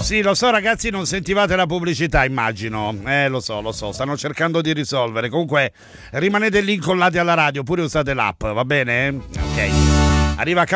Sì, lo so ragazzi, non sentivate la pubblicità, immagino. Lo so, stanno cercando di risolvere. Comunque rimanete lì incollati alla radio, oppure usate l'app, va bene? Ok. Arriva